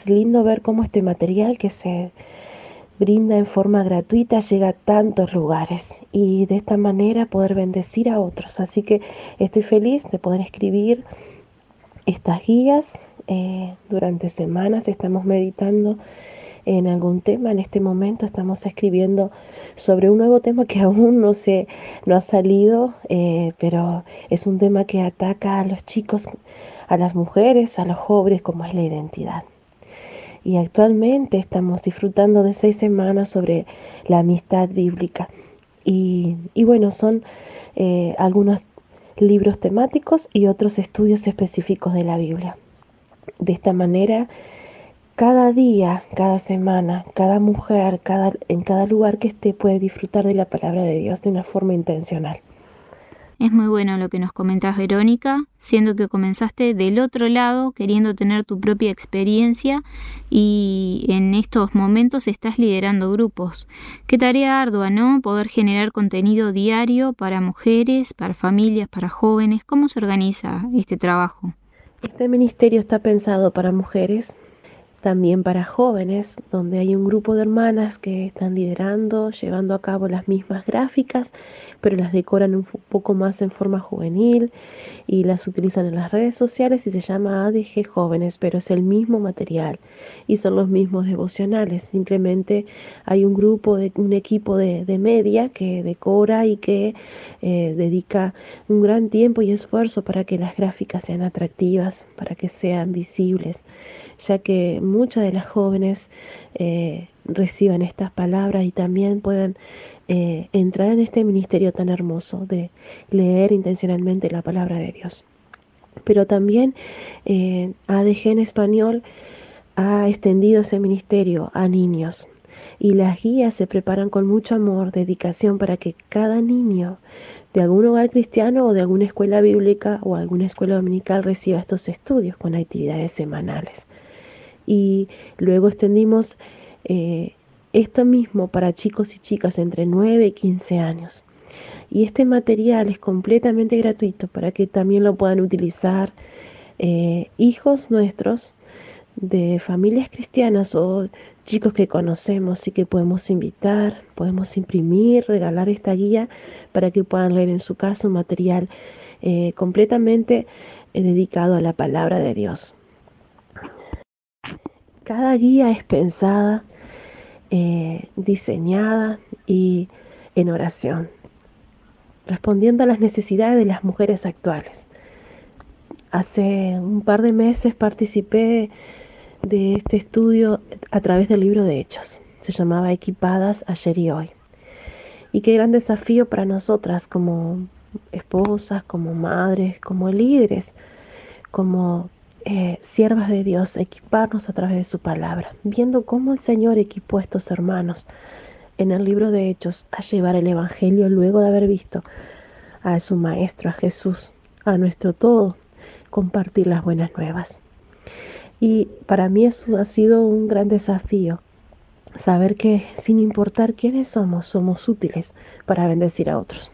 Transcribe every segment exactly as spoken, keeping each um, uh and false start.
lindo ver cómo este material que se brinda en forma gratuita llega a tantos lugares y de esta manera poder bendecir a otros. Así que estoy feliz de poder escribir estas guías. Eh, durante semanas estamos meditando en algún tema. En este momento estamos escribiendo sobre un nuevo tema que aún no se no ha salido, eh, pero es un tema que ataca a los chicos, a las mujeres, a los jóvenes, como es la identidad. Y actualmente estamos disfrutando de seis semanas sobre la amistad bíblica. Y, y bueno, son eh, algunos libros temáticos y otros estudios específicos de la Biblia. De esta manera, cada día, cada semana, cada mujer, cada, en cada lugar que esté puede disfrutar de la palabra de Dios de una forma intencional. Es muy bueno lo que nos comentás, Verónica, siendo que comenzaste del otro lado, queriendo tener tu propia experiencia y en estos momentos estás liderando grupos. Qué tarea ardua, ¿no? Poder generar contenido diario para mujeres, para familias, para jóvenes. ¿Cómo se organiza este trabajo? Este ministerio está pensado para mujeres, también para jóvenes, donde hay un grupo de hermanas que están liderando, llevando a cabo las mismas gráficas, pero las decoran un poco más en forma juvenil y las utilizan en las redes sociales y se llama A D G Jóvenes, pero es el mismo material y son los mismos devocionales. Simplemente hay un grupo, de, un equipo de, de media que decora y que eh, dedica un gran tiempo y esfuerzo para que las gráficas sean atractivas, para que sean visibles, ya que muchas de las jóvenes eh, reciban estas palabras y también puedan eh, entrar en este ministerio tan hermoso de leer intencionalmente la palabra de Dios. Pero también eh, A D G en español ha extendido ese ministerio a niños y las guías se preparan con mucho amor, dedicación para que cada niño de algún hogar cristiano o de alguna escuela bíblica o alguna escuela dominical reciba estos estudios con actividades semanales. Y luego extendimos eh, esto mismo para chicos y chicas entre nueve y quince años. Y este material es completamente gratuito para que también lo puedan utilizar eh, hijos nuestros de familias cristianas o chicos que conocemos y que podemos invitar, podemos imprimir, regalar esta guía para que puedan leer en su casa un material eh, completamente eh, dedicado a la palabra de Dios. Cada guía es pensada, eh, diseñada y en oración, respondiendo a las necesidades de las mujeres actuales. Hace un par de meses participé de este estudio a través del libro de Hechos. Se llamaba Equipadas ayer y hoy. Y qué gran desafío para nosotras como esposas, como madres, como líderes, como eh, siervas de Dios, equiparnos a través de su palabra, viendo cómo el Señor equipó a estos hermanos en el libro de Hechos a llevar el Evangelio luego de haber visto a su Maestro, a Jesús, a nuestro todo, compartir las buenas nuevas. Y para mí eso ha sido un gran desafío, saber que sin importar quiénes somos, somos útiles para bendecir a otros.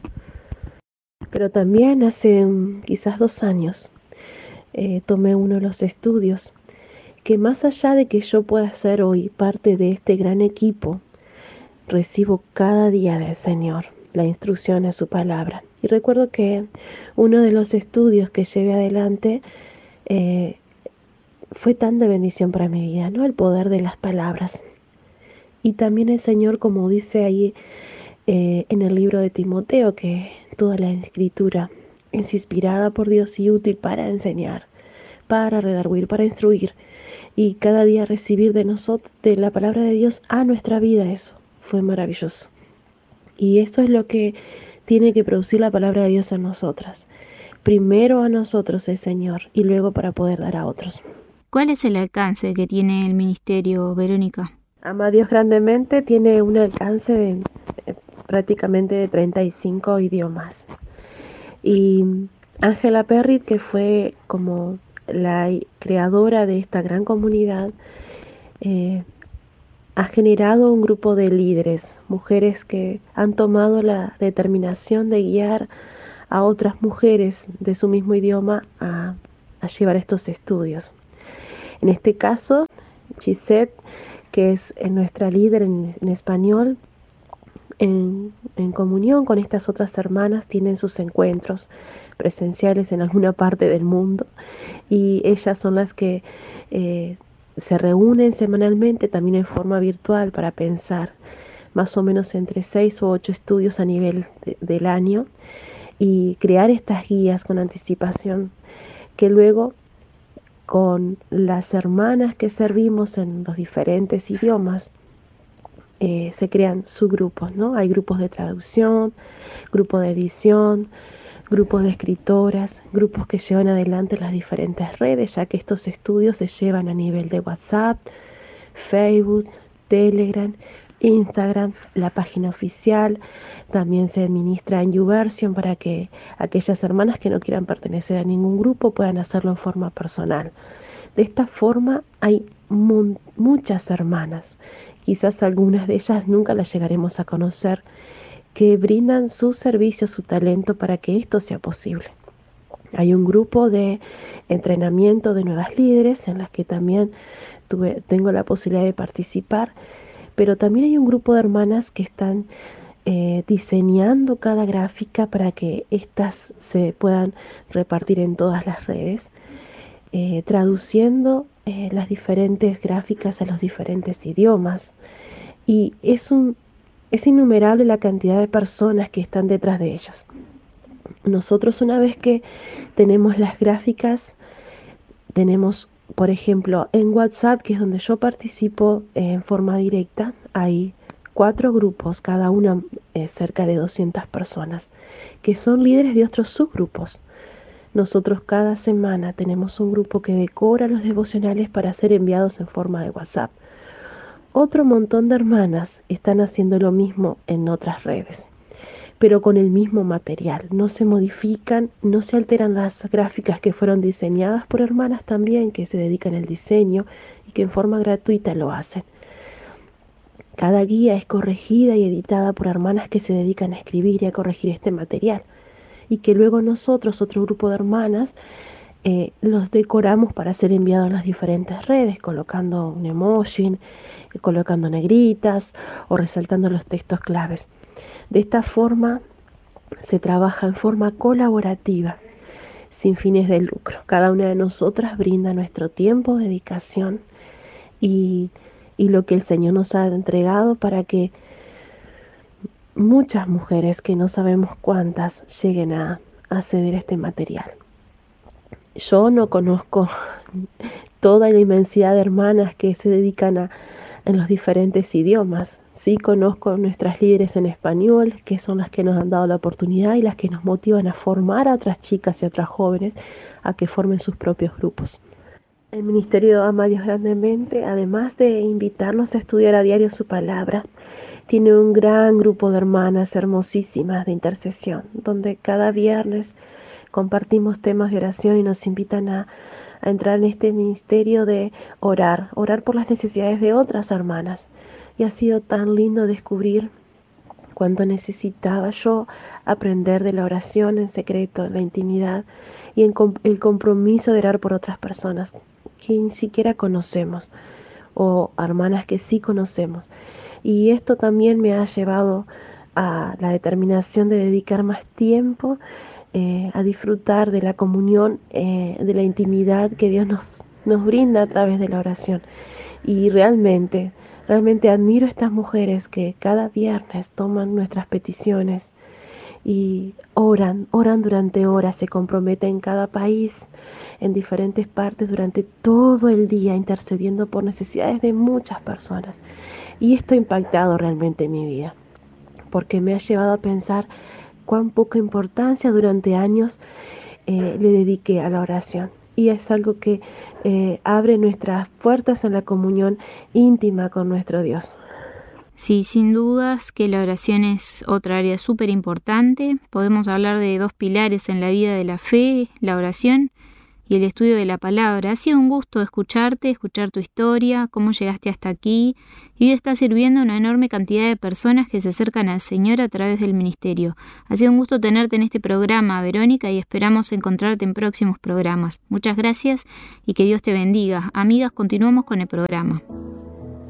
Pero también hace um, quizás dos años eh, tomé uno de los estudios que más allá de que yo pueda ser hoy parte de este gran equipo, recibo cada día del Señor la instrucción de su palabra. Y recuerdo que uno de los estudios que llevé adelante eh, fue tan de bendición para mi vida, ¿no? El poder de las palabras. Y también el Señor, como dice ahí eh, en el libro de Timoteo, que toda la escritura es inspirada por Dios y útil para enseñar, para redarguir, para instruir, y cada día recibir de nosotros, de la palabra de Dios a nuestra vida. Eso fue maravilloso. Y eso es lo que tiene que producir la palabra de Dios en nosotras. Primero a nosotros el Señor y luego para poder dar a otros. ¿Cuál es el alcance que tiene el ministerio, Verónica? Ama a Dios grandemente tiene un alcance de eh, prácticamente de treinta y cinco idiomas. Y Angela Perrit, que fue como la creadora de esta gran comunidad, eh, ha generado un grupo de líderes, mujeres que han tomado la determinación de guiar a otras mujeres de su mismo idioma a, a llevar estos estudios. En este caso, Gisette, que es nuestra líder en, en español, en, en comunión con estas otras hermanas, tienen sus encuentros presenciales en alguna parte del mundo, y ellas son las que eh, se reúnen semanalmente, también en forma virtual, para pensar más o menos entre seis o ocho estudios a nivel de, del año, y crear estas guías con anticipación, que luego con las hermanas que servimos en los diferentes idiomas eh, se crean subgrupos, ¿no? Hay grupos de traducción, grupos de edición, grupos de escritoras, grupos que llevan adelante las diferentes redes, ya que estos estudios se llevan a nivel de WhatsApp, Facebook, Telegram, Instagram, la página oficial. También se administra en YouVersion para que aquellas hermanas que no quieran pertenecer a ningún grupo puedan hacerlo en forma personal. De esta forma hay mu- muchas hermanas, quizás algunas de ellas nunca las llegaremos a conocer, que brindan su servicio, su talento para que esto sea posible. Hay un grupo de entrenamiento de nuevas líderes en las que también tuve, tengo la posibilidad de participar, pero también hay un grupo de hermanas que están eh, diseñando cada gráfica para que éstas se puedan repartir en todas las redes, eh, traduciendo eh, las diferentes gráficas a los diferentes idiomas. Y es, un, es innumerable la cantidad de personas que están detrás de ellos. Nosotros, una vez que tenemos las gráficas, tenemos, por ejemplo, en WhatsApp, que es donde yo participo eh, en forma directa, hay cuatro grupos, cada uno eh, cerca de doscientas personas, que son líderes de otros subgrupos. Nosotros cada semana tenemos un grupo que decora los devocionales para ser enviados en forma de WhatsApp. Otro montón de hermanas están haciendo lo mismo en otras redes, pero con el mismo material. No se modifican, no se alteran las gráficas que fueron diseñadas por hermanas también que se dedican al diseño y que en forma gratuita lo hacen. Cada guía es corregida y editada por hermanas que se dedican a escribir y a corregir este material, y que luego nosotros, otro grupo de hermanas, eh, los decoramos para ser enviados a las diferentes redes, colocando un emoji, colocando negritas o resaltando los textos claves. De esta forma se trabaja en forma colaborativa, sin fines de lucro. Cada una de nosotras brinda nuestro tiempo, dedicación y, y lo que el Señor nos ha entregado para que muchas mujeres, que no sabemos cuántas, lleguen a acceder a este material. Yo no conozco toda la inmensidad de hermanas que se dedican a en los diferentes idiomas. Sí conozco nuestras líderes en español, que son las que nos han dado la oportunidad y las que nos motivan a formar a otras chicas y a otras jóvenes a que formen sus propios grupos. El Ministerio ama a Dios grandemente, además de invitarnos a estudiar a diario su palabra, tiene un gran grupo de hermanas hermosísimas de intercesión, donde cada viernes compartimos temas de oración y nos invitan a a entrar en este ministerio de orar, orar por las necesidades de otras hermanas. Y ha sido tan lindo descubrir cuánto necesitaba yo aprender de la oración en secreto, en la intimidad, y en com- el compromiso de orar por otras personas que ni siquiera conocemos, o hermanas que sí conocemos. Y esto también me ha llevado a la determinación de dedicar más tiempo Eh, a disfrutar de la comunión, eh, de la intimidad que Dios nos, nos brinda a través de la oración. Y realmente, realmente admiro a estas mujeres que cada viernes toman nuestras peticiones y oran, oran durante horas, se comprometen en cada país, en diferentes partes, durante todo el día, intercediendo por necesidades de muchas personas. Y esto ha impactado realmente mi vida, porque me ha llevado a pensar cuán poca importancia durante años eh, le dediqué a la oración. Y es algo que eh, abre nuestras puertas en la comunión íntima con nuestro Dios. Sí, sin dudas que la oración es otra área súper importante. Podemos hablar de dos pilares en la vida de la fe, la oración y el estudio de la palabra. Ha sido un gusto escucharte, escuchar tu historia, cómo llegaste hasta aquí, y hoy estás sirviendo a una enorme cantidad de personas que se acercan al Señor a través del ministerio. Ha sido un gusto tenerte en este programa, Verónica, y esperamos encontrarte en próximos programas. Muchas gracias y que Dios te bendiga. Amigas, continuamos con el programa.